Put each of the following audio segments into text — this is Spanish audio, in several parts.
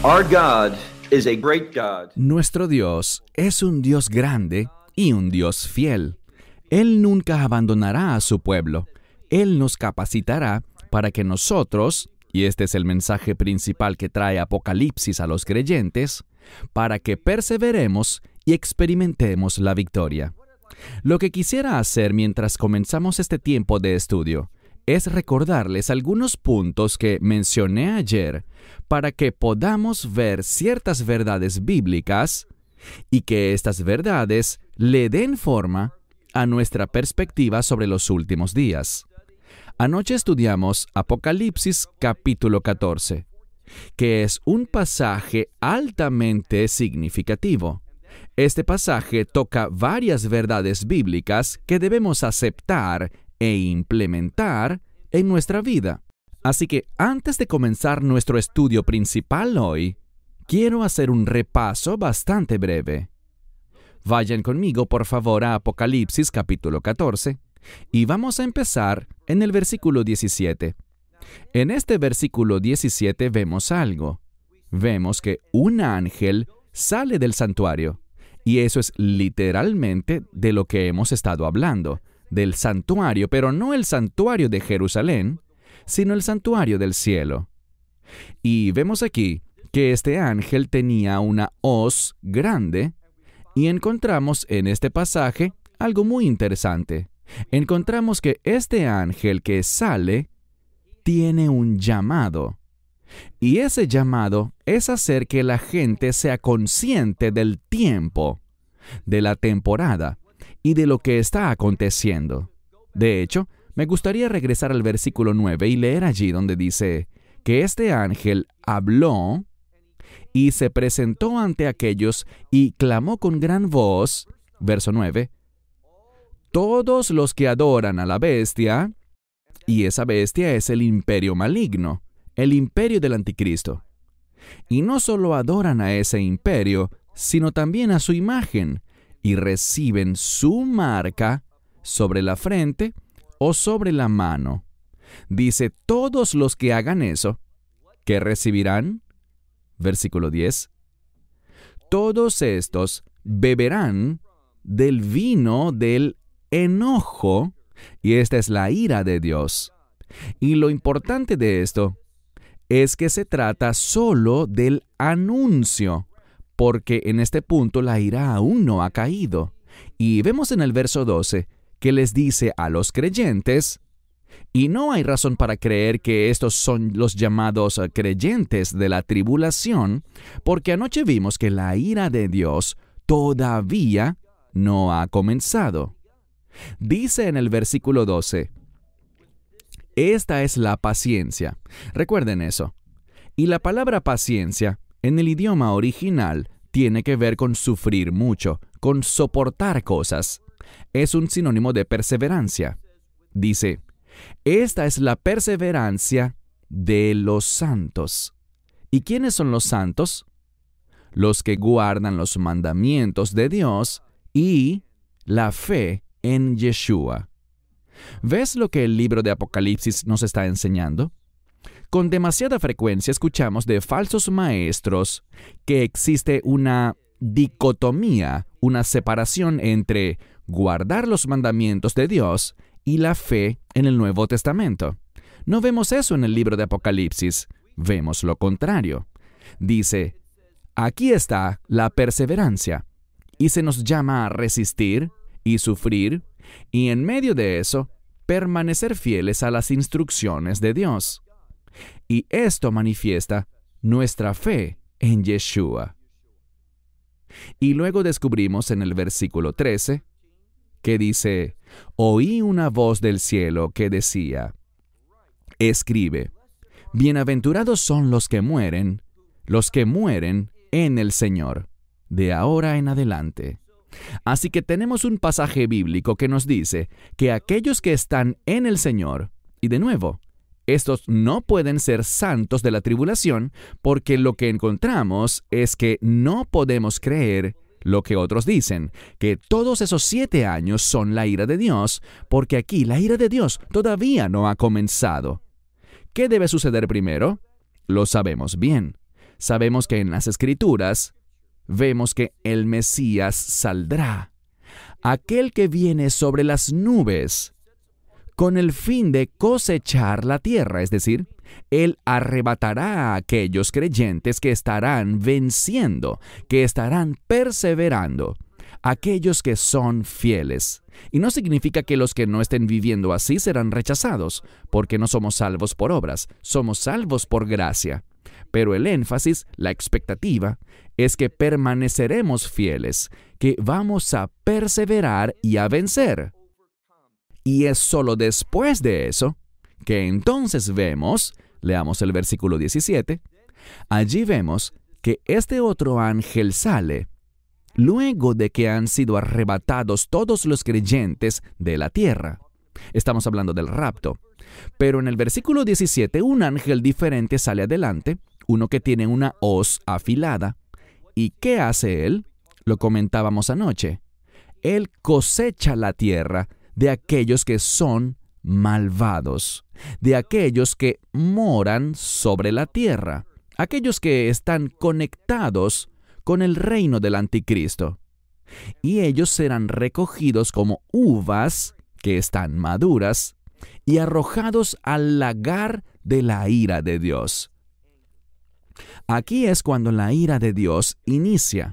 Our God is a great God. Nuestro Dios es un Dios grande y un Dios fiel. Él nunca abandonará a su pueblo. Él nos capacitará para que nosotros, y este es el mensaje principal que trae Apocalipsis a los creyentes, para que perseveremos y experimentemos la victoria. Lo que quisiera hacer mientras comenzamos este tiempo de estudio es recordarles algunos puntos que mencioné ayer para que podamos ver ciertas verdades bíblicas y que estas verdades le den forma a nuestra perspectiva sobre los últimos días. Anoche estudiamos Apocalipsis capítulo 14, que es un pasaje altamente significativo. Este pasaje toca varias verdades bíblicas que debemos aceptar e implementar en nuestra vida. Así que antes de comenzar nuestro estudio principal hoy, quiero hacer un repaso bastante breve. Vayan conmigo, por favor, a Apocalipsis capítulo 14, y vamos a empezar en el versículo 17. En este versículo 17 vemos algo. Vemos que un ángel sale del santuario, y eso es literalmente de lo que hemos estado hablando, del santuario, pero no el santuario de Jerusalén, sino el santuario del cielo. Y vemos aquí que este ángel tenía una hoz grande, y encontramos en este pasaje algo muy interesante. Encontramos que este ángel que sale tiene un llamado. Y ese llamado es hacer que la gente sea consciente del tiempo, de la temporada y de lo que está aconteciendo. De hecho, me gustaría regresar al versículo 9 y leer allí donde dice que este ángel habló y se presentó ante aquellos y clamó con gran voz, verso 9, todos los que adoran a la bestia, y esa bestia es el imperio maligno, el imperio del anticristo. Y no solo adoran a ese imperio, sino también a su imagen, y reciben su marca sobre la frente o sobre la mano. Dice, todos los que hagan eso, ¿qué recibirán? Versículo 10. Todos estos beberán del vino del enojo, y esta es la ira de Dios. Y lo importante de esto es que se trata solo del anuncio, porque en este punto la ira aún no ha caído. Y vemos en el verso 12 que les dice a los creyentes, y no hay razón para creer que estos son los llamados creyentes de la tribulación, porque anoche vimos que la ira de Dios todavía no ha comenzado. Dice en el versículo 12, esta es la paciencia. Recuerden eso. Y la palabra paciencia, en el idioma original, tiene que ver con sufrir mucho, con soportar cosas. Es un sinónimo de perseverancia. Dice, esta es la perseverancia de los santos. ¿Y quiénes son los santos? Los que guardan los mandamientos de Dios y la fe en Yeshua. ¿Ves lo que el libro de Apocalipsis nos está enseñando? Con demasiada frecuencia escuchamos de falsos maestros que existe una dicotomía, una separación entre guardar los mandamientos de Dios y la fe en el Nuevo Testamento. No vemos eso en el libro de Apocalipsis, vemos lo contrario. Dice, aquí está la perseverancia, y se nos llama a resistir y sufrir, y en medio de eso, permanecer fieles a las instrucciones de Dios. Y esto manifiesta nuestra fe en Yeshua. Y luego descubrimos en el versículo 13, que dice, oí una voz del cielo que decía, escribe, bienaventurados son los que mueren en el Señor, de ahora en adelante. Así que tenemos un pasaje bíblico que nos dice que aquellos que están en el Señor, y de nuevo, estos no pueden ser santos de la tribulación, porque lo que encontramos es que no podemos creer lo que otros dicen, que todos esos 7 años son la ira de Dios, porque aquí la ira de Dios todavía no ha comenzado. ¿Qué debe suceder primero? Lo sabemos bien. Sabemos que en las Escrituras vemos que el Mesías saldrá, aquel que viene sobre las nubes, con el fin de cosechar la tierra, es decir, Él arrebatará a aquellos creyentes que estarán venciendo, que estarán perseverando, aquellos que son fieles. Y no significa que los que no estén viviendo así serán rechazados, porque no somos salvos por obras, somos salvos por gracia. Pero el énfasis, la expectativa, es que permaneceremos fieles, que vamos a perseverar y a vencer. Y es solo después de eso que entonces vemos, leamos el versículo 17, allí vemos que este otro ángel sale, luego de que han sido arrebatados todos los creyentes de la tierra. Estamos hablando del rapto. Pero en el versículo 17, un ángel diferente sale adelante, uno que tiene una hoz afilada. ¿Y qué hace él? Lo comentábamos anoche. Él cosecha la tierra de aquellos que son malvados, de aquellos que moran sobre la tierra, aquellos que están conectados con el reino del anticristo. Y ellos serán recogidos como uvas que están maduras y arrojados al lagar de la ira de Dios. Aquí es cuando la ira de Dios inicia.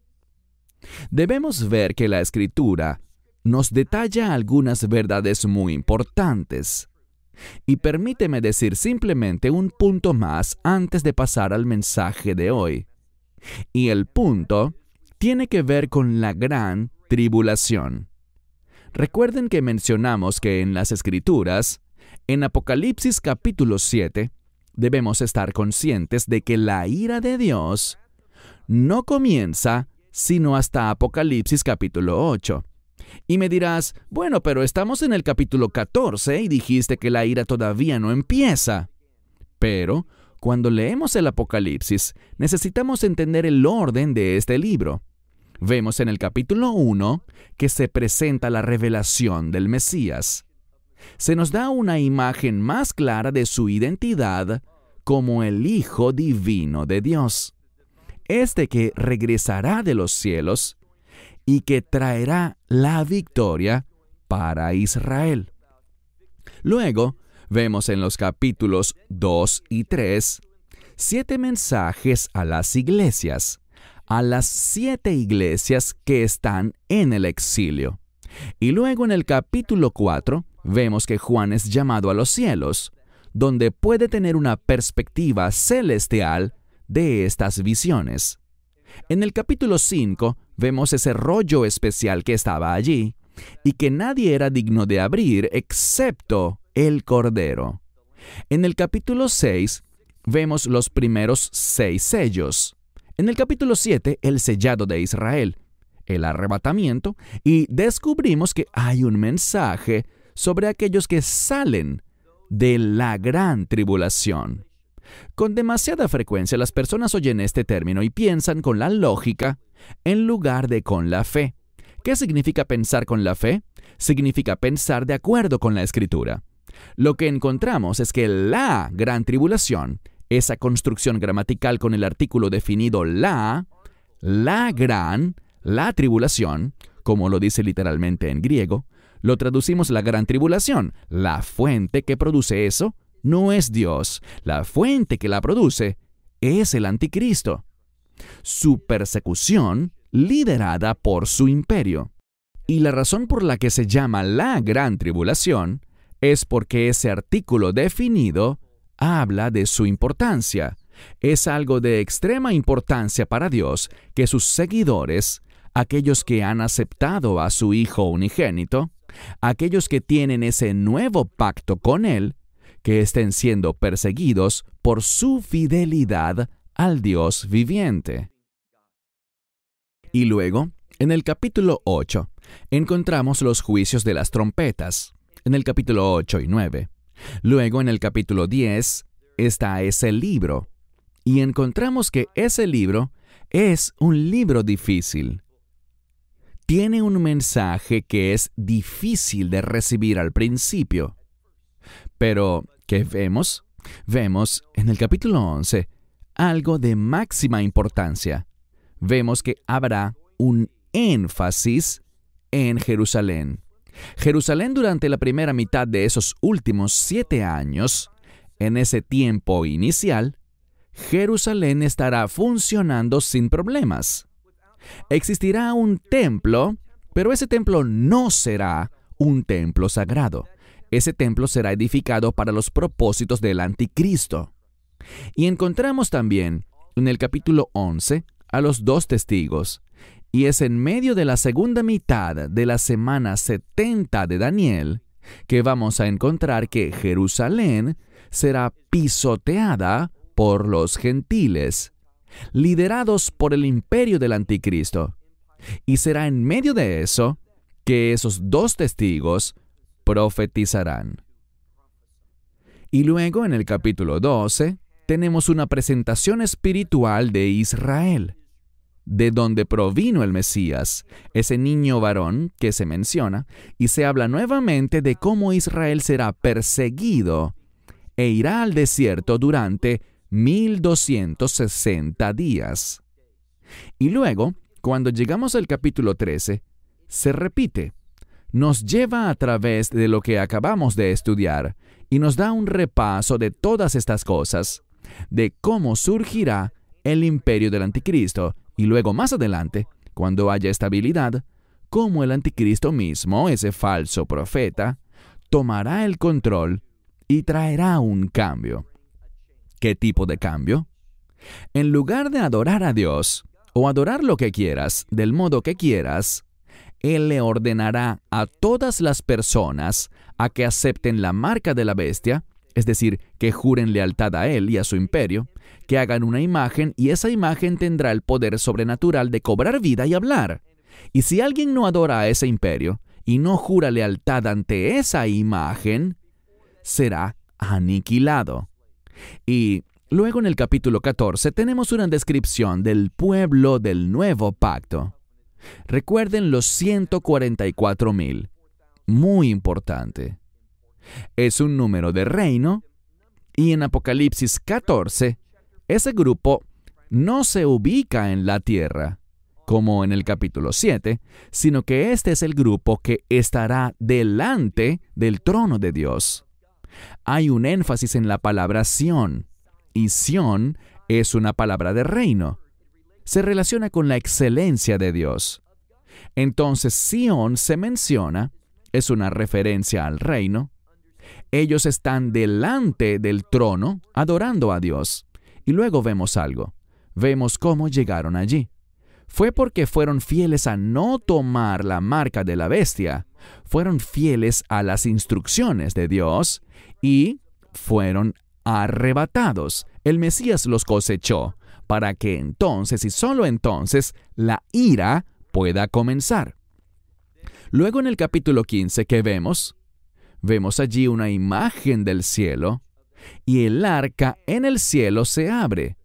Debemos ver que la Escritura nos detalla algunas verdades muy importantes. Y permíteme decir simplemente un punto más antes de pasar al mensaje de hoy. Y el punto tiene que ver con la gran tribulación. Recuerden que mencionamos que en las Escrituras, en Apocalipsis capítulo 7, debemos estar conscientes de que la ira de Dios no comienza sino hasta Apocalipsis capítulo 8. Y me dirás, bueno, pero estamos en el capítulo 14 y dijiste que la ira todavía no empieza. Pero, cuando leemos el Apocalipsis, necesitamos entender el orden de este libro. Vemos en el capítulo 1 que se presenta la revelación del Mesías. Se nos da una imagen más clara de su identidad como el Hijo Divino de Dios. Este que regresará de los cielos y que traerá la victoria para Israel. Luego, vemos en los capítulos 2 y 3, 7 mensajes a las iglesias, a las 7 iglesias que están en el exilio. Y luego en el capítulo 4, vemos que Juan es llamado a los cielos, donde puede tener una perspectiva celestial de estas visiones. En el capítulo 5, vemos ese rollo especial que estaba allí y que nadie era digno de abrir excepto el Cordero. En el capítulo 6, vemos los primeros 6 sellos. En el capítulo 7, el sellado de Israel, el arrebatamiento, y descubrimos que hay un mensaje sobre aquellos que salen de la gran tribulación. Con demasiada frecuencia las personas oyen este término y piensan con la lógica en lugar de con la fe. ¿Qué significa pensar con la fe? Significa pensar de acuerdo con la Escritura. Lo que encontramos es que la gran tribulación, esa construcción gramatical con el artículo definido la tribulación, como lo dice literalmente en griego, lo traducimos la gran tribulación. La fuente que produce eso no es Dios. La fuente que la produce es el anticristo. Su persecución liderada por su imperio. Y la razón por la que se llama la gran tribulación es porque ese artículo definido habla de su importancia. Es algo de extrema importancia para Dios que sus seguidores, aquellos que han aceptado a su Hijo unigénito, aquellos que tienen ese nuevo pacto con Él, que estén siendo perseguidos por su fidelidad al Dios viviente. Y luego, en el capítulo 8, encontramos los juicios de las trompetas, en el capítulo 8 y 9. Luego, en el capítulo 10, está ese libro, y encontramos que ese libro es un libro difícil. Tiene un mensaje que es difícil de recibir al principio. Pero, ¿qué vemos? Vemos en el capítulo 11 algo de máxima importancia. Vemos que habrá un énfasis en Jerusalén. Jerusalén durante la primera mitad de esos últimos 7 años, en ese tiempo inicial, Jerusalén estará funcionando sin problemas. Existirá un templo, pero ese templo no será un templo sagrado. Ese templo será edificado para los propósitos del anticristo. Y encontramos también en el capítulo 11 a los 2 testigos, y es en medio de la segunda mitad de la semana 70 de Daniel que vamos a encontrar que Jerusalén será pisoteada por los gentiles, liderados por el imperio del anticristo. Y será en medio de eso que esos 2 testigos profetizarán. Y luego en el capítulo 12 tenemos una presentación espiritual de Israel, de donde provino el Mesías, ese niño varón que se menciona, y se habla nuevamente de cómo Israel será perseguido e irá al desierto durante 1260 días. Y luego, cuando llegamos al capítulo 13, se repite. Nos lleva a través de lo que acabamos de estudiar y nos da un repaso de todas estas cosas, de cómo surgirá el imperio del anticristo, y luego más adelante, cuando haya estabilidad, cómo el anticristo mismo, ese falso profeta, tomará el control y traerá un cambio. ¿Qué tipo de cambio? En lugar de adorar a Dios, o adorar lo que quieras, del modo que quieras, Él le ordenará a todas las personas a que acepten la marca de la bestia, es decir, que juren lealtad a Él y a su imperio, que hagan una imagen y esa imagen tendrá el poder sobrenatural de cobrar vida y hablar. Y si alguien no adora a ese imperio y no jura lealtad ante esa imagen, será aniquilado. Y luego en el capítulo 14 tenemos una descripción del pueblo del nuevo pacto. Recuerden los 144,000. Muy importante. Es un número de reino, y en Apocalipsis 14, ese grupo no se ubica en la tierra, como en el capítulo 7, sino que este es el grupo que estará delante del trono de Dios. Hay un énfasis en la palabra Sión, y Sión es una palabra de reino. Se relaciona con la excelencia de Dios. Entonces, Sión se menciona, es una referencia al reino. Ellos están delante del trono, adorando a Dios. Y luego vemos algo. Vemos cómo llegaron allí. Fue porque fueron fieles a no tomar la marca de la bestia. Fueron fieles a las instrucciones de Dios y fueron arrebatados. El Mesías los cosechó para que entonces y solo entonces la ira pueda comenzar. Luego en el capítulo 15, ¿qué vemos? Vemos allí una imagen del cielo, y el arca en el cielo se abre.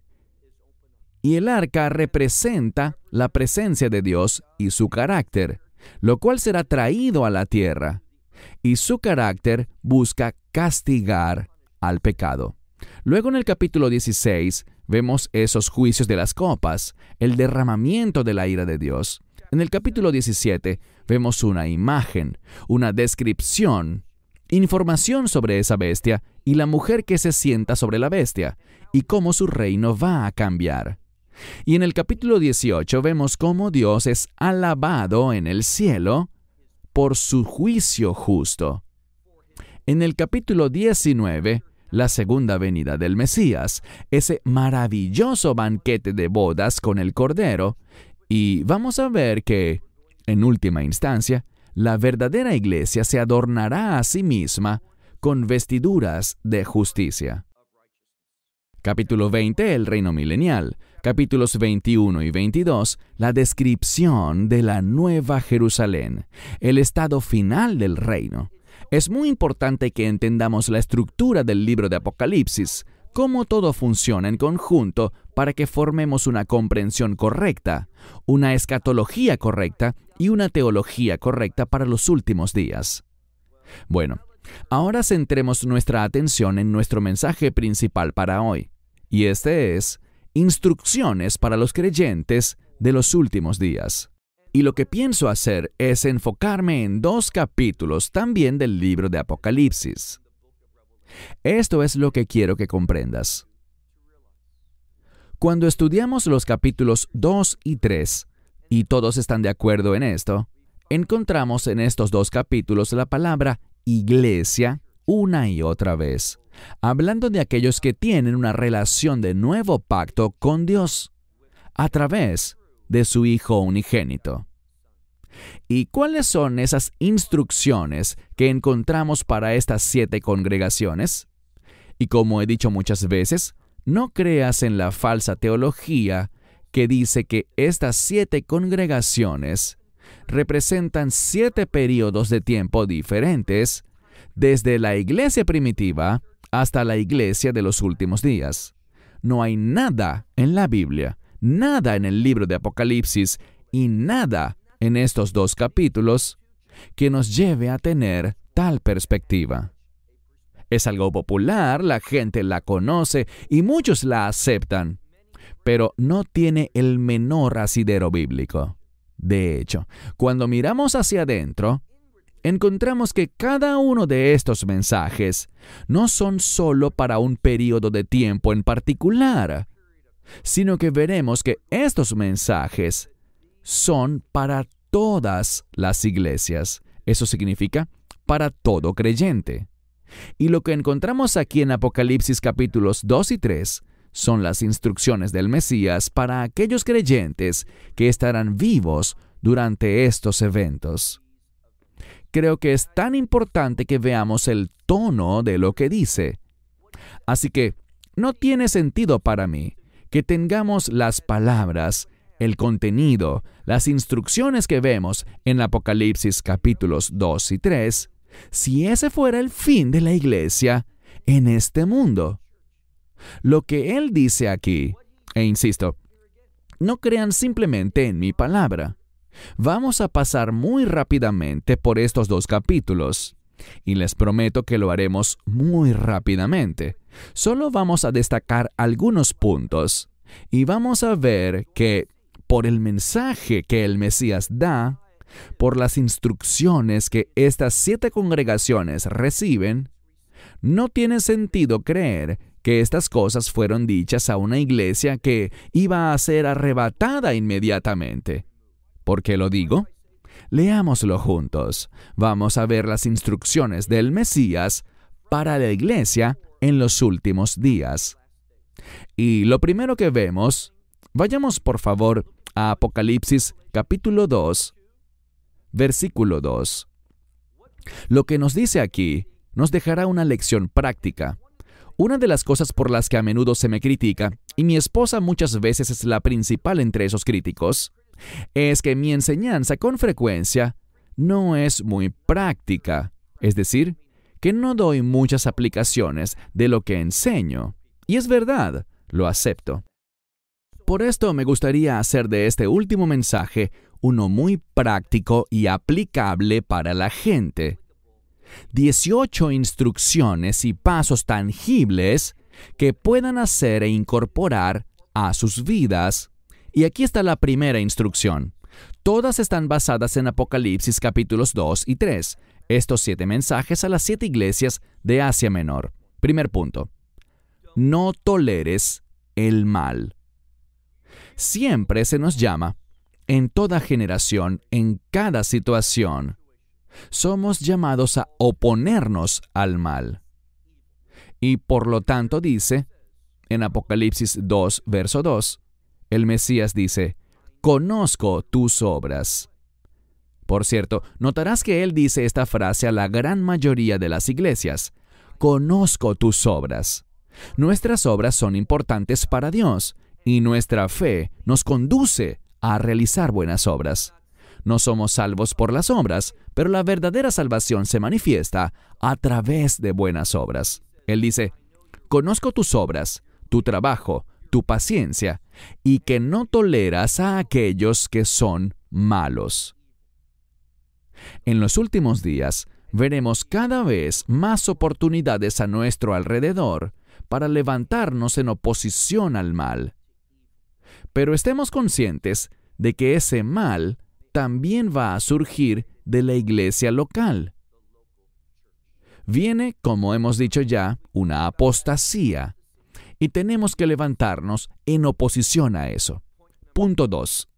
Y el arca representa la presencia de Dios y su carácter, lo cual será traído a la tierra. Y su carácter busca castigar al pecado. Luego en el capítulo 16 vemos esos juicios de las copas, el derramamiento de la ira de Dios. En el capítulo 17 vemos una imagen, una descripción, información sobre esa bestia y la mujer que se sienta sobre la bestia, y cómo su reino va a cambiar. Y en el capítulo 18 vemos cómo Dios es alabado en el cielo por su juicio justo. En el capítulo 19, la segunda venida del Mesías, ese maravilloso banquete de bodas con el Cordero, y vamos a ver que, en última instancia, la verdadera iglesia se adornará a sí misma con vestiduras de justicia. Capítulo 20, el reino milenial. Capítulos 21 y 22, la descripción de la Nueva Jerusalén, el estado final del reino. Es muy importante que entendamos la estructura del libro de Apocalipsis, cómo todo funciona en conjunto para que formemos una comprensión correcta, una escatología correcta y una teología correcta para los últimos días. Bueno, ahora centremos nuestra atención en nuestro mensaje principal para hoy, y este es instrucciones para los creyentes de los últimos días. Y lo que pienso hacer es enfocarme en 2 capítulos también del libro de Apocalipsis. Esto es lo que quiero que comprendas. Cuando estudiamos los capítulos 2 y 3, y todos están de acuerdo en esto, encontramos en estos 2 capítulos la palabra iglesia una y otra vez, hablando de aquellos que tienen una relación de nuevo pacto con Dios, a través de su Hijo unigénito. ¿Y cuáles son esas instrucciones que encontramos para estas 7 congregaciones? Y como he dicho muchas veces, no creas en la falsa teología que dice que estas 7 congregaciones representan 7 periodos de tiempo diferentes, desde la iglesia primitiva hasta la iglesia de los últimos días. No hay nada en la Biblia, nada en el libro de Apocalipsis y nada en estos 2 capítulos que nos lleve a tener tal perspectiva. Es algo popular, la gente la conoce y muchos la aceptan, pero no tiene el menor asidero bíblico. De hecho, cuando miramos hacia adentro, encontramos que cada uno de estos mensajes no son solo para un periodo de tiempo en particular, sino que veremos que estos mensajes son para todas las iglesias. Eso significa para todo creyente. Y lo que encontramos aquí en Apocalipsis capítulos 2 y 3 son las instrucciones del Mesías para aquellos creyentes que estarán vivos durante estos eventos. Creo que es tan importante que veamos el tono de lo que dice. Así que no tiene sentido para mí que tengamos las palabras, el contenido, las instrucciones que vemos en Apocalipsis capítulos 2 y 3, si ese fuera el fin de la iglesia en este mundo. Lo que él dice aquí, e insisto, no crean simplemente en mi palabra. Vamos a pasar muy rápidamente por estos 2 capítulos, y les prometo que lo haremos muy rápidamente. Solo vamos a destacar algunos puntos, y vamos a ver que por el mensaje que el Mesías da, por las instrucciones que estas 7 congregaciones reciben, no tiene sentido creer que estas cosas fueron dichas a una iglesia que iba a ser arrebatada inmediatamente. ¿Por qué lo digo? Leámoslo juntos. Vamos a ver las instrucciones del Mesías para la iglesia en los últimos días. Y lo primero que vemos, vayamos por favor a Apocalipsis capítulo 2, versículo 2. Lo que nos dice aquí nos dejará una lección práctica. Una de las cosas por las que a menudo se me critica, y mi esposa muchas veces es la principal entre esos críticos, es que mi enseñanza con frecuencia no es muy práctica, es decir, que no doy muchas aplicaciones de lo que enseño. Y es verdad, lo acepto. Por esto me gustaría hacer de este último mensaje uno muy práctico y aplicable para la gente. 18 instrucciones y pasos tangibles que puedan hacer e incorporar a sus vidas. Y aquí está la primera instrucción. Todas están basadas en Apocalipsis capítulos 2 y 3. Estos 7 mensajes a las 7 iglesias de Asia Menor. Primer punto. No toleres el mal. Siempre se nos llama, en toda generación, en cada situación, somos llamados a oponernos al mal. Y por lo tanto dice, en Apocalipsis 2, verso 2, el Mesías dice, conozco tus obras. Por cierto, notarás que él dice esta frase a la gran mayoría de las iglesias. Conozco tus obras. Nuestras obras son importantes para Dios y nuestra fe nos conduce a realizar buenas obras. No somos salvos por las obras, pero la verdadera salvación se manifiesta a través de buenas obras. Él dice, conozco tus obras, tu trabajo, tu paciencia, y que no toleras a aquellos que son malos. En los últimos días, veremos cada vez más oportunidades a nuestro alrededor para levantarnos en oposición al mal. Pero estemos conscientes de que ese mal también va a surgir de la iglesia local. Viene, como hemos dicho ya, una apostasía, y tenemos que levantarnos en oposición a eso. Punto 2.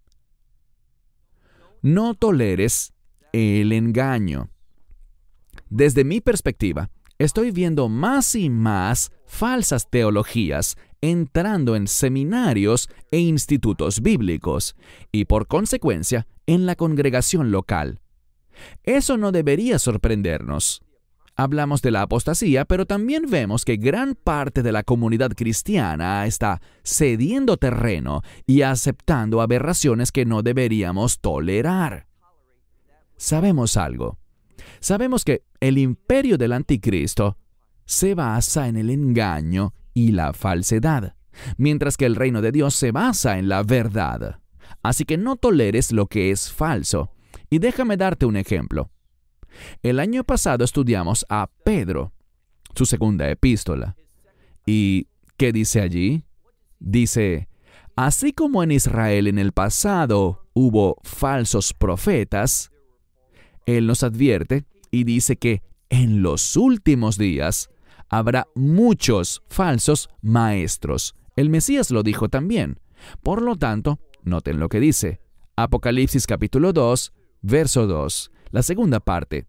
No toleres el engaño. Desde mi perspectiva, estoy viendo más y más falsas teologías entrando en seminarios e institutos bíblicos y, por consecuencia, en la congregación local. Eso no debería sorprendernos. Hablamos de la apostasía, pero también vemos que gran parte de la comunidad cristiana está cediendo terreno y aceptando aberraciones que no deberíamos tolerar. Sabemos algo. Sabemos que el imperio del anticristo se basa en el engaño y la falsedad, mientras que el reino de Dios se basa en la verdad. Así que no toleres lo que es falso. Y déjame darte un ejemplo. El año pasado estudiamos a Pedro, su segunda epístola. ¿Y qué dice allí? Dice, así como en Israel en el pasado hubo falsos profetas, él nos advierte y dice que en los últimos días habrá muchos falsos maestros. El Mesías lo dijo también. Por lo tanto, noten lo que dice. Apocalipsis capítulo 2, verso 2, la segunda parte.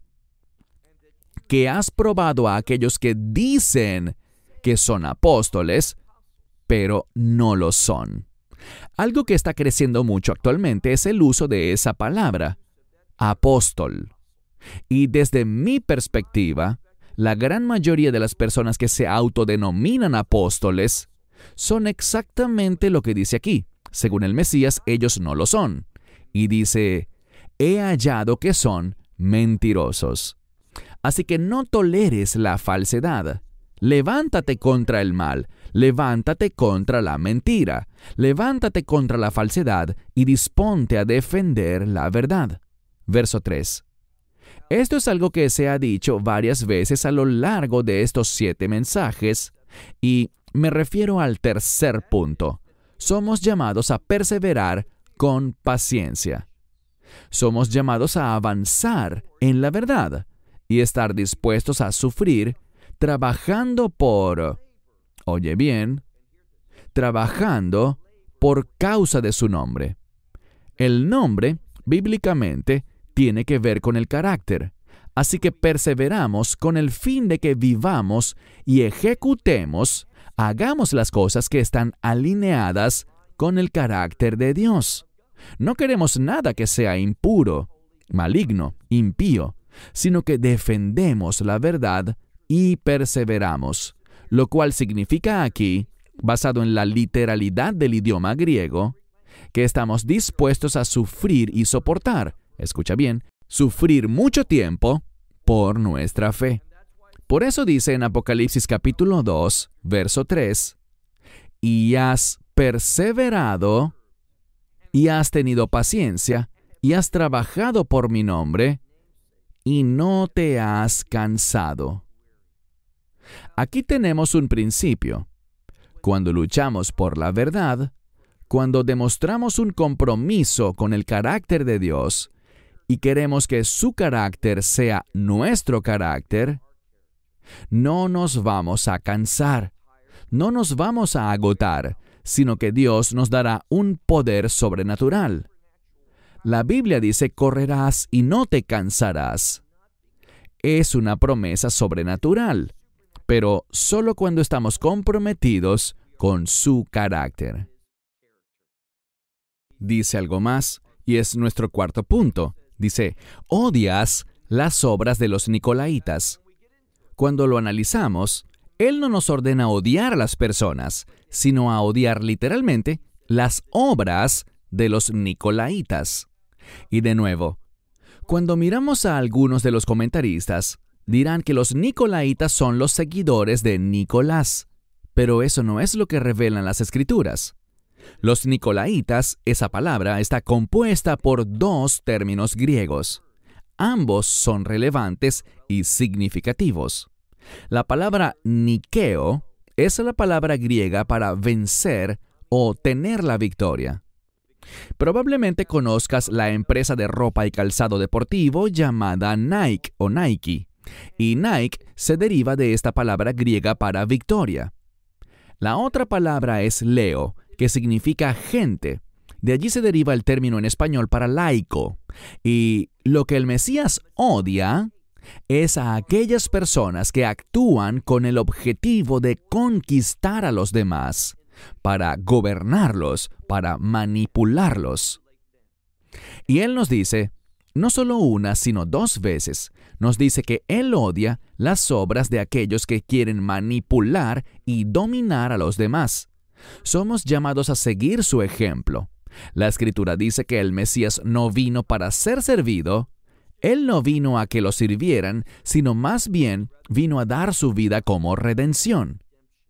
Que has probado a aquellos que dicen que son apóstoles, pero no lo son. Algo que está creciendo mucho actualmente es el uso de esa palabra, apóstol. Y desde mi perspectiva, la gran mayoría de las personas que se autodenominan apóstoles son exactamente lo que dice aquí. Según el Mesías, ellos no lo son. Y dice, he hallado que son mentirosos. Así que no toleres la falsedad. Levántate contra el mal, levántate contra la mentira, levántate contra la falsedad y disponte a defender la verdad. Verso 3. Esto es algo que se ha dicho varias veces a lo largo de estos 7 mensajes, y me refiero al tercer punto. Somos llamados a perseverar con paciencia. Somos llamados a avanzar en la verdad y estar dispuestos a sufrir trabajando por, oye bien, trabajando por causa de su nombre. El nombre, bíblicamente, tiene que ver con el carácter. Así que perseveramos con el fin de que vivamos y ejecutemos, hagamos las cosas que están alineadas con el carácter de Dios. No queremos nada que sea impuro, maligno, impío, sino que defendemos la verdad y perseveramos, lo cual significa aquí, basado en la literalidad del idioma griego, que estamos dispuestos a sufrir y soportar, escucha bien, sufrir mucho tiempo por nuestra fe. Por eso dice en Apocalipsis capítulo 2, verso 3, y has perseverado, y has tenido paciencia, y has trabajado por mi nombre, y no te has cansado. Aquí tenemos un principio. Cuando luchamos por la verdad, cuando demostramos un compromiso con el carácter de Dios y queremos que su carácter sea nuestro carácter, no nos vamos a cansar, no nos vamos a agotar, sino que Dios nos dará un poder sobrenatural. La Biblia dice, correrás y no te cansarás. Es una promesa sobrenatural, pero solo cuando estamos comprometidos con su carácter. Dice algo más, y es nuestro cuarto punto. Dice, odias las obras de los nicolaítas. Cuando lo analizamos, Él no nos ordena odiar a las personas, sino a odiar literalmente las obras de los nicolaítas. Y de nuevo, cuando miramos a algunos de los comentaristas, dirán que los nicolaítas son los seguidores de Nicolás, pero eso no es lo que revelan las Escrituras. Los nicolaítas, esa palabra, está compuesta por 2 términos griegos. Ambos son relevantes y significativos. La palabra Nikeo es la palabra griega para vencer o tener la victoria. Probablemente conozcas la empresa de ropa y calzado deportivo llamada Nike o Nike, y Nike se deriva de esta palabra griega para victoria. La otra palabra es leo, que significa gente. De allí se deriva el término en español para laico. Y lo que el Mesías odia es a aquellas personas que actúan con el objetivo de conquistar a los demás, para gobernarlos, para manipularlos. Y Él nos dice, no solo una, sino 2 veces, nos dice que Él odia las obras de aquellos que quieren manipular y dominar a los demás. Somos llamados a seguir su ejemplo. La Escritura dice que el Mesías no vino para ser servido. Él no vino a que lo sirvieran, sino más bien vino a dar su vida como redención.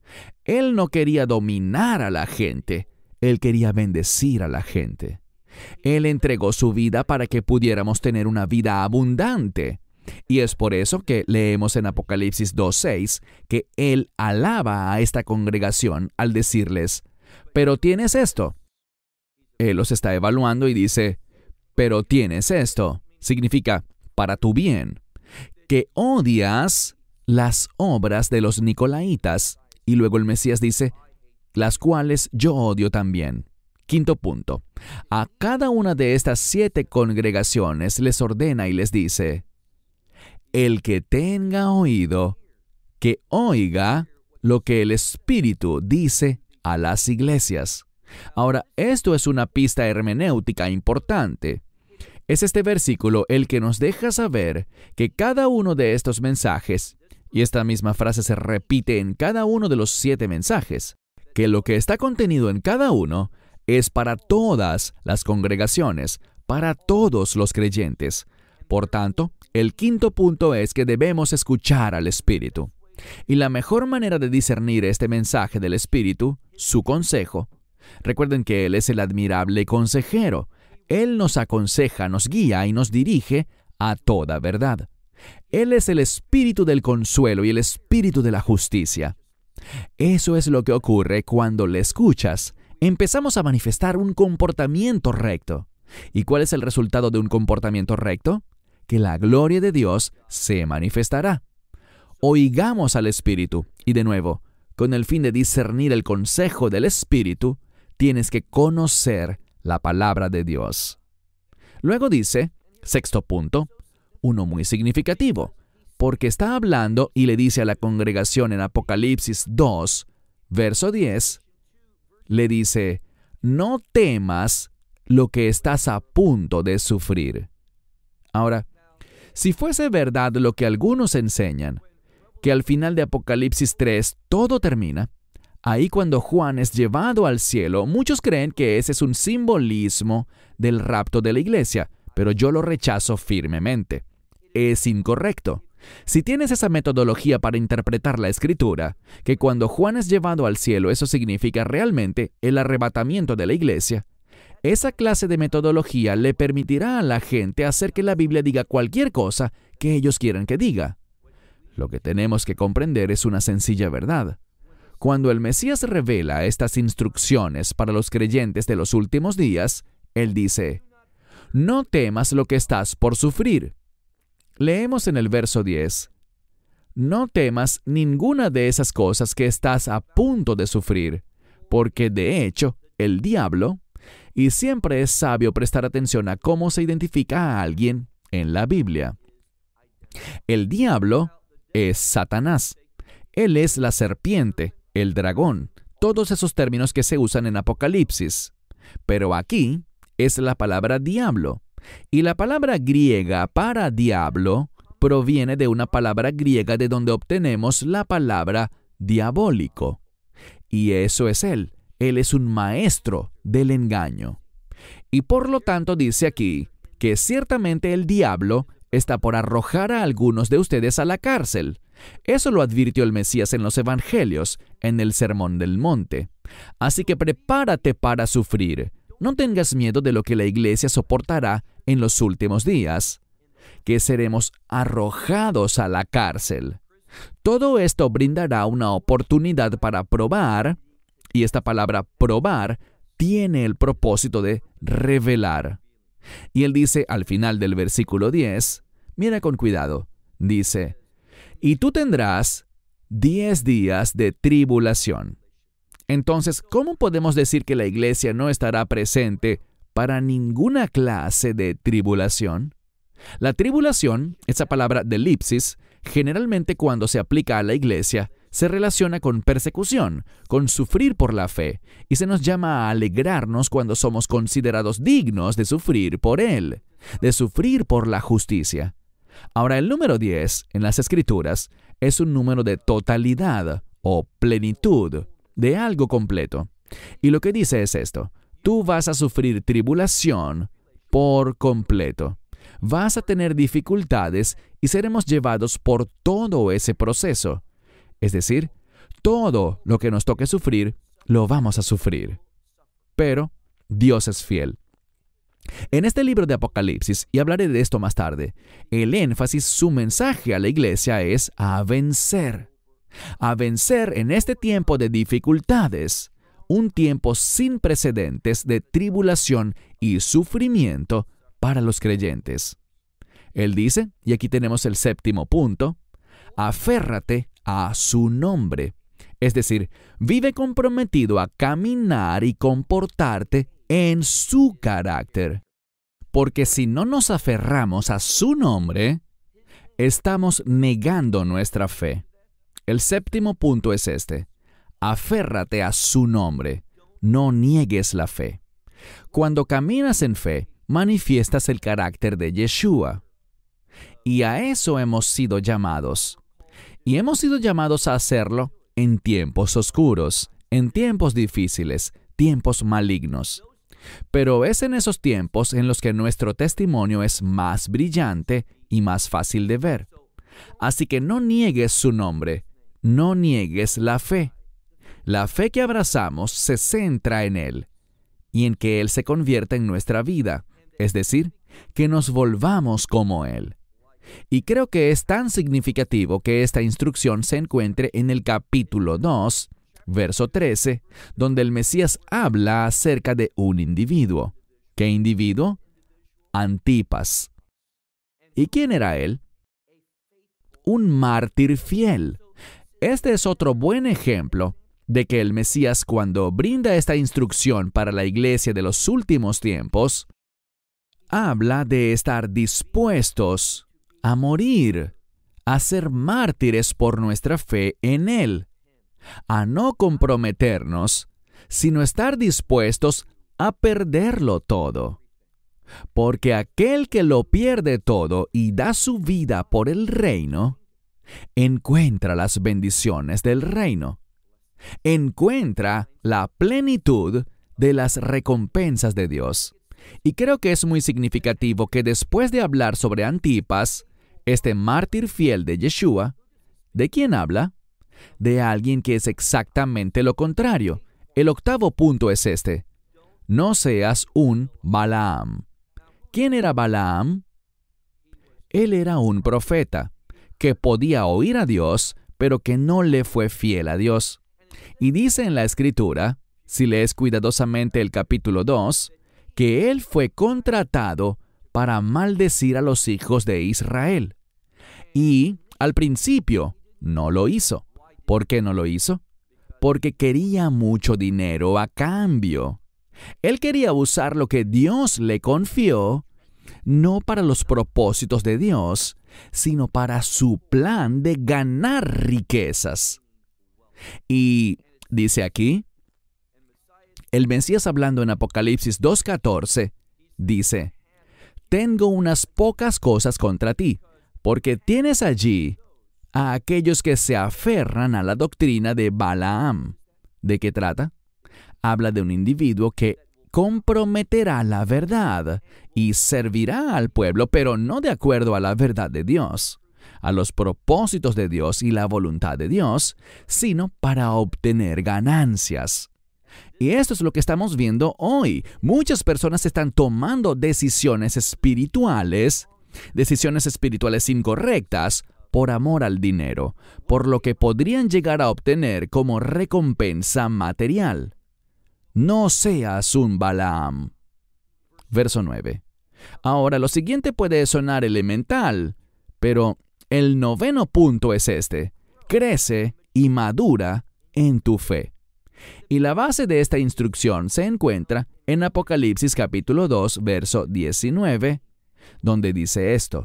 Él no quería dominar a la gente, Él quería bendecir a la gente. Él entregó su vida para que pudiéramos tener una vida abundante. Y es por eso que leemos en Apocalipsis 2:6 que Él alaba a esta congregación al decirles, pero tienes esto. Él los está evaluando y dice, pero tienes esto. Significa, para tu bien, que odias las obras de los nicolaítas. Y luego el Mesías dice, las cuales yo odio también. Quinto punto. A cada una de estas 7 congregaciones les ordena y les dice, el que tenga oído, que oiga lo que el Espíritu dice a las iglesias. Ahora, esto es una pista hermenéutica importante. Es este versículo el que nos deja saber que cada uno de estos mensajes, y esta misma frase se repite en cada uno de los 7 mensajes, que lo que está contenido en cada uno es para todas las congregaciones, para todos los creyentes. Por tanto, el quinto punto es que debemos escuchar al Espíritu. Y la mejor manera de discernir este mensaje del Espíritu, su consejo, recuerden que Él es el admirable consejero. Él nos aconseja, nos guía y nos dirige a toda verdad. Él es el espíritu del consuelo y el espíritu de la justicia. Eso es lo que ocurre cuando le escuchas. Empezamos a manifestar un comportamiento recto. ¿Y cuál es el resultado de un comportamiento recto? Que la gloria de Dios se manifestará. Oigamos al Espíritu. Y de nuevo, con el fin de discernir el consejo del Espíritu, tienes que conocer la palabra de Dios. Luego dice, sexto punto, uno muy significativo, porque está hablando y le dice a la congregación en Apocalipsis 2, verso 10, le dice, no temas lo que estás a punto de sufrir. Ahora, si fuese verdad lo que algunos enseñan, que al final de Apocalipsis 3 todo termina, ahí cuando Juan es llevado al cielo, muchos creen que ese es un simbolismo del rapto de la iglesia, pero yo lo rechazo firmemente. Es incorrecto. Si tienes esa metodología para interpretar la Escritura, que cuando Juan es llevado al cielo eso significa realmente el arrebatamiento de la iglesia, esa clase de metodología le permitirá a la gente hacer que la Biblia diga cualquier cosa que ellos quieran que diga. Lo que tenemos que comprender es una sencilla verdad. Cuando el Mesías revela estas instrucciones para los creyentes de los últimos días, Él dice, no temas lo que estás por sufrir. Leemos en el verso 10, no temas ninguna de esas cosas que estás a punto de sufrir, porque de hecho, el diablo, y siempre es sabio prestar atención a cómo se identifica a alguien en la Biblia. El diablo es Satanás. Él es la serpiente, el dragón, todos esos términos que se usan en Apocalipsis. Pero aquí es la palabra diablo. Y la palabra griega para diablo proviene de una palabra griega de donde obtenemos la palabra diabólico. Y eso es él. Él es un maestro del engaño. Y por lo tanto dice aquí que ciertamente el diablo está por arrojar a algunos de ustedes a la cárcel. Eso lo advirtió el Mesías en los Evangelios, en el Sermón del Monte. Así que prepárate para sufrir. No tengas miedo de lo que la iglesia soportará en los últimos días, que seremos arrojados a la cárcel. Todo esto brindará una oportunidad para probar Y esta palabra probar tiene el propósito de revelar. Y él dice al final del versículo 10, mira con cuidado, dice, y tú tendrás 10 días de tribulación. Entonces, ¿cómo podemos decir que la iglesia no estará presente para ninguna clase de tribulación? La tribulación, esa palabra de elipsis, generalmente cuando se aplica a la iglesia, se relaciona con persecución, con sufrir por la fe, y se nos llama a alegrarnos cuando somos considerados dignos de sufrir por Él, de sufrir por la justicia. Ahora, el número 10 en las Escrituras es un número de totalidad o plenitud, de algo completo. Y lo que dice es esto: tú vas a sufrir tribulación por completo. Vas a tener dificultades y seremos llevados por todo ese proceso. Es decir, todo lo que nos toque sufrir, lo vamos a sufrir. Pero Dios es fiel. En este libro de Apocalipsis, y hablaré de esto más tarde, el énfasis, su mensaje a la iglesia es a vencer. A vencer en este tiempo de dificultades, un tiempo sin precedentes de tribulación y sufrimiento para los creyentes. Él dice, y aquí tenemos el séptimo punto, aférrate a su nombre. Es decir, vive comprometido a caminar y comportarte en su carácter. Porque si no nos aferramos a su nombre, estamos negando nuestra fe. El séptimo punto es este: aférrate a su nombre, no niegues la fe. Cuando caminas en fe, manifiestas el carácter de Yeshua. Y a eso hemos sido llamados. Y hemos sido llamados a hacerlo en tiempos oscuros, en tiempos difíciles, tiempos malignos. Pero es en esos tiempos en los que nuestro testimonio es más brillante y más fácil de ver. Así que no niegues su nombre, no niegues la fe. La fe que abrazamos se centra en Él y en que Él se convierta en nuestra vida, es decir, que nos volvamos como Él. Y creo que es tan significativo que esta instrucción se encuentre en el capítulo 2, verso 13, donde el Mesías habla acerca de un individuo. ¿Qué individuo? Antipas. ¿Y quién era él? Un mártir fiel. Este es otro buen ejemplo de que el Mesías, cuando brinda esta instrucción para la iglesia de los últimos tiempos, habla de estar dispuestos a morir, a ser mártires por nuestra fe en Él, a no comprometernos, sino estar dispuestos a perderlo todo. Porque aquel que lo pierde todo y da su vida por el reino, encuentra las bendiciones del reino, encuentra la plenitud de las recompensas de Dios. Y creo que es muy significativo que después de hablar sobre Antipas, este mártir fiel de Yeshua, ¿de quién habla? De alguien que es exactamente lo contrario. El octavo punto es este: no seas un Balaam. ¿Quién era Balaam? Él era un profeta que podía oír a Dios, pero que no le fue fiel a Dios. Y dice en la Escritura, si lees cuidadosamente el capítulo 2, que él fue contratado para maldecir a los hijos de Israel. Y al principio no lo hizo. ¿Por qué no lo hizo? Porque quería mucho dinero a cambio. Él quería usar lo que Dios le confió, no para los propósitos de Dios, sino para su plan de ganar riquezas. Y dice aquí, el Mesías hablando en Apocalipsis 2:14, dice, tengo unas pocas cosas contra ti, porque tienes allí a aquellos que se aferran a la doctrina de Balaam. ¿De qué trata? Habla de un individuo que comprometerá la verdad y servirá al pueblo, pero no de acuerdo a la verdad de Dios, a los propósitos de Dios y la voluntad de Dios, sino para obtener ganancias. Y esto es lo que estamos viendo hoy. Muchas personas están tomando decisiones espirituales incorrectas por amor al dinero, por lo que podrían llegar a obtener como recompensa material. No seas un Balaam. Verso 9. Ahora, lo siguiente puede sonar elemental, pero el noveno punto es este: crece y madura en tu fe. Y la base de esta instrucción se encuentra en Apocalipsis capítulo 2, verso 19, donde dice esto: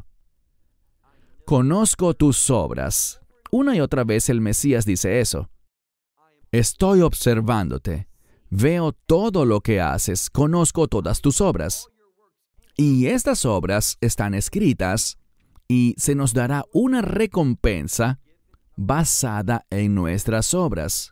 conozco tus obras. Una y otra vez el Mesías dice eso. Estoy observándote. Veo todo lo que haces. Conozco todas tus obras. Y estas obras están escritas y se nos dará una recompensa basada en nuestras obras.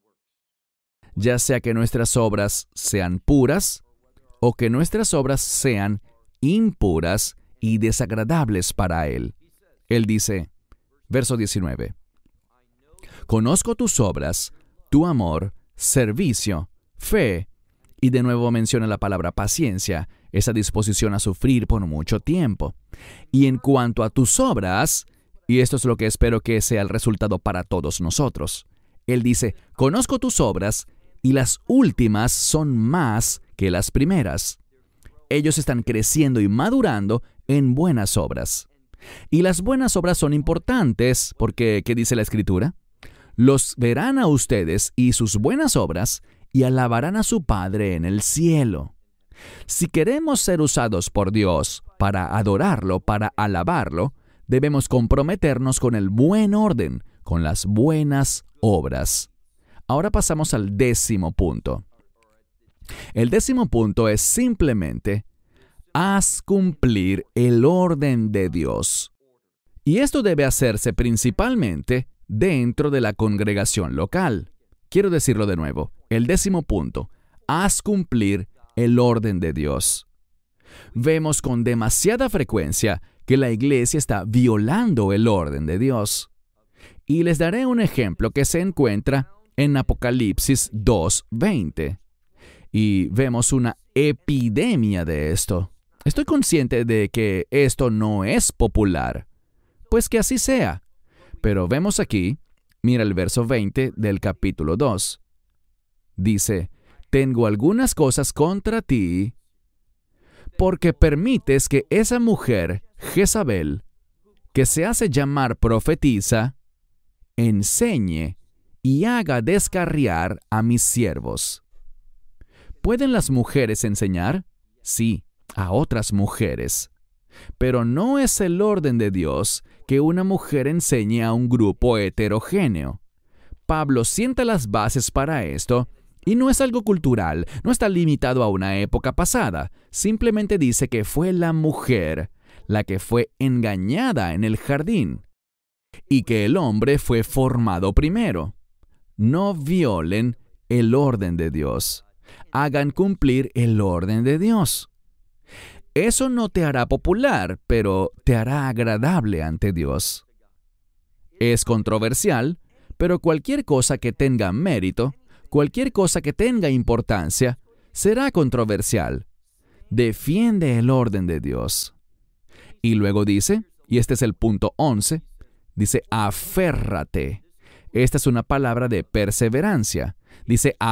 Ya sea que nuestras obras sean puras o que nuestras obras sean impuras y desagradables para Él. Él dice, verso 19, conozco tus obras, tu amor, servicio, fe, y de nuevo menciona la palabra paciencia, esa disposición a sufrir por mucho tiempo. Y en cuanto a tus obras, y esto es lo que espero que sea el resultado para todos nosotros, Él dice, conozco tus obras, y las últimas son más que las primeras. Ellos están creciendo y madurando en buenas obras. Y las buenas obras son importantes porque, ¿qué dice la Escritura? Los verán a ustedes y sus buenas obras y alabarán a su Padre en el cielo. Si queremos ser usados por Dios para adorarlo, para alabarlo, debemos comprometernos con el buen orden, con las buenas obras. Ahora pasamos al 10º punto. El 10º punto es simplemente: haz cumplir el orden de Dios. Y esto debe hacerse principalmente dentro de la congregación local. Quiero decirlo de nuevo. El 10º punto: haz cumplir el orden de Dios. Vemos con demasiada frecuencia que la iglesia está violando el orden de Dios. Y les daré un ejemplo que se encuentra en Apocalipsis 2:20. Y vemos una epidemia de esto. Estoy consciente de que esto no es popular, pues que así sea. Pero vemos aquí, mira el verso 20 del capítulo 2. Dice, tengo algunas cosas contra ti, porque permites que esa mujer, Jezabel, que se hace llamar profetisa, enseñe y haga descarriar a mis siervos. ¿Pueden las mujeres enseñar? Sí, a otras mujeres. Pero no es el orden de Dios que una mujer enseñe a un grupo heterogéneo. Pablo sienta las bases para esto y no es algo cultural, no está limitado a una época pasada. Simplemente dice que fue la mujer la que fue engañada en el jardín y que el hombre fue formado primero. No violen el orden de Dios. Hagan cumplir el orden de Dios. Eso no te hará popular, pero te hará agradable ante Dios. Es controversial, pero cualquier cosa que tenga mérito, cualquier cosa que tenga importancia, será controversial. Defiende el orden de Dios. Y luego dice, y este es el punto 11, dice, aférrate. Esta es una palabra de perseverancia. Dice,